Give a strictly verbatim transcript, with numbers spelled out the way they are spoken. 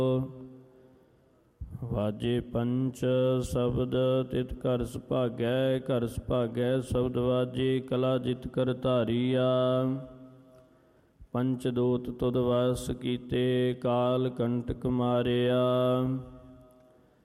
ਵਾਜੇ ਪੰਚ ਸ਼ਬਦ ਤਿਤ ਘਰ ਸੁਭਾਗੈ, ਘਰ ਸੁਭਾਗੈ ਸ਼ਬਦ ਵਾਜੇ, ਕਲਾ ਜਿਤ ਕਰ ਧਾਰੀਆ। ਪੰਚ ਦੂਤ ਤੁਧ ਵਸ ਕੀਤੇ, ਕਾਲ ਕੰਟਕ ਮਾਰਿਆ।